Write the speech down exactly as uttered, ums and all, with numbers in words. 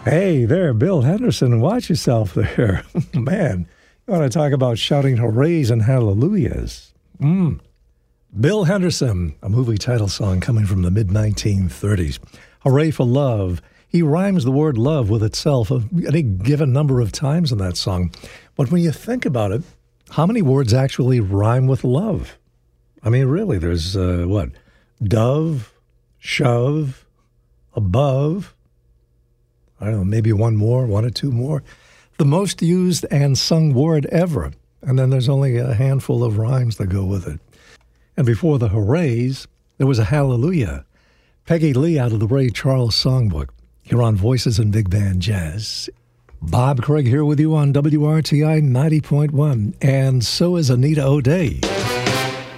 Hey there, Bill Henderson. Watch yourself there. Man, you want to talk about shouting hoorays and hallelujahs. Mm. Bill Henderson, a movie title song coming from the mid nineteen thirties. Hooray for love. He rhymes the word love with itself any given number of times in that song. But when you think about it, how many words actually rhyme with love? I mean, really, there's, uh, what, dove, shove, above, I don't know, maybe one more, one or two more. The most used and sung word ever. And then there's only a handful of rhymes that go with it. And before the hoorays, there was a hallelujah. Peggy Lee out of the Ray Charles Songbook. Here on Voices in Big Band Jazz. Bob Craig here with you on W R T I ninety point one. And so is Anita O'Day.